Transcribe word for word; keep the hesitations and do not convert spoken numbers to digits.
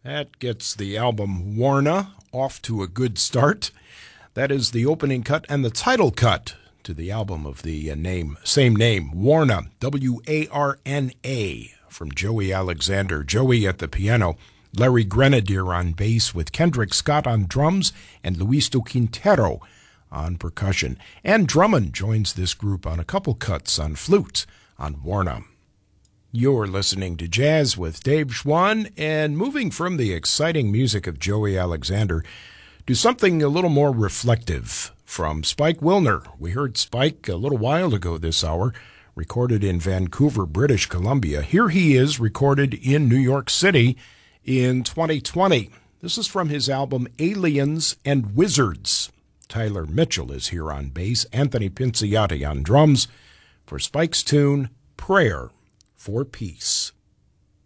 That gets the album Warna off to a good start. That is the opening cut and the title cut to the album of the uh, name, same name, Warna, W A R N A, from Joey Alexander. Joey at the piano, Larry Grenadier on bass with Kendrick Scott on drums and Luisto Quintero on percussion. And Drummond joins this group on a couple cuts on flute on Warna. You're listening to Jazz with Dave Schwann, and moving from the exciting music of Joey Alexander to something a little more reflective from Spike Wilner. We heard Spike a little while ago this hour, recorded in Vancouver, British Columbia. Here he is, recorded in New York City in twenty twenty. This is from his album Aliens and Wizards. Tyler Mitchell is here on bass, Anthony Pinciotti on drums, for Spike's tune, Prayer for Peace.